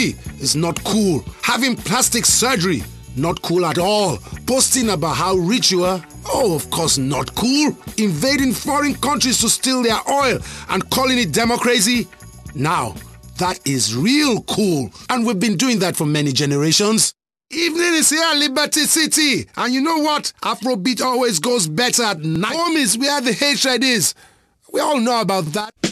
HIV is not cool. Having plastic surgery, not cool at all. Posting about how rich you are, oh, of course not cool. Invading foreign countries to steal their oil and calling it democracy, now that is real cool. And we've been doing that for many generations. Evening is here, Liberty City. And you know what? Afrobeat always goes better at night. Home is where the hatred is. We all know about that.